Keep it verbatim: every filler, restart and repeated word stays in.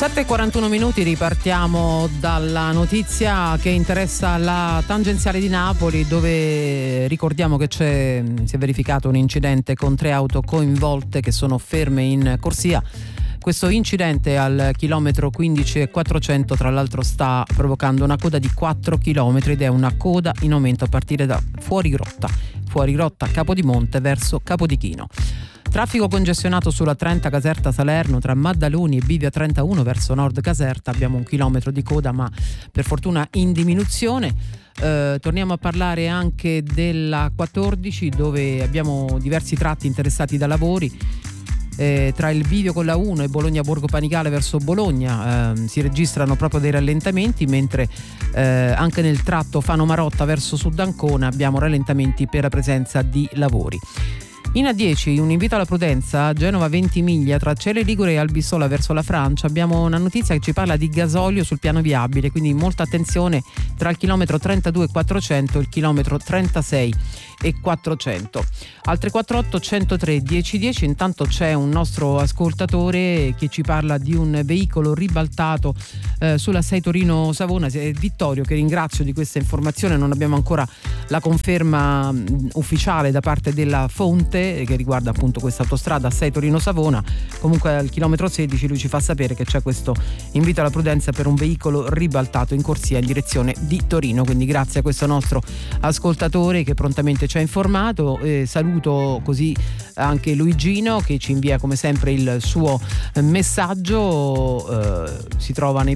sette e quarantuno minuti, ripartiamo dalla notizia che interessa la tangenziale di Napoli, dove ricordiamo che c'è, si è verificato un incidente con tre auto coinvolte che sono ferme in corsia. Questo incidente al chilometro quindici e quattrocento tra l'altro sta provocando una coda di quattro chilometri ed è una coda in aumento a partire da fuori rotta, fuori rotta Capodimonte verso Capodichino. Traffico congestionato sulla trenta Caserta Salerno tra Maddaloni e Bivia trentauno verso nord Caserta, abbiamo un chilometro di coda ma per fortuna in diminuzione. Eh, torniamo a parlare anche della quattordici, dove abbiamo diversi tratti interessati da lavori. Eh, tra il bivio con la uno e Bologna Borgo Panigale verso Bologna eh, si registrano proprio dei rallentamenti, mentre eh, anche nel tratto Fano Marotta verso Sud Ancona abbiamo rallentamenti per la presenza di lavori. In A dieci un invito alla prudenza, Genova Ventimiglia tra Celle Ligure e Albissola verso la Francia, abbiamo una notizia che ci parla di gasolio sul piano viabile, quindi molta attenzione tra il chilometro trentadue e quattrocento e il chilometro trentasei e quattrocento. Al tre quattro otto centotré dieci dieci intanto c'è un nostro ascoltatore che ci parla di un veicolo ribaltato eh, sulla sei Torino Savona. È Vittorio, che ringrazio di questa informazione, non abbiamo ancora la conferma mh, ufficiale da parte della fonte che riguarda appunto questa autostrada sei Torino Savona. Comunque al chilometro sedici lui ci fa sapere che c'è questo invito alla prudenza per un veicolo ribaltato in corsia in direzione di Torino, quindi grazie a questo nostro ascoltatore che prontamente ci ha informato. Eh, saluto così anche Luigino che ci invia come sempre il suo messaggio, eh, si trova nei